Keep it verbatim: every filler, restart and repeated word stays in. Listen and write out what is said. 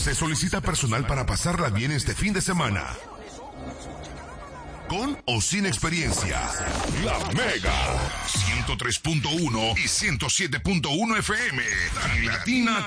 Se solicita personal para pasarla bien este fin de semana. Con o sin experiencia. La Mega ciento tres punto uno y ciento siete punto uno F M. Latina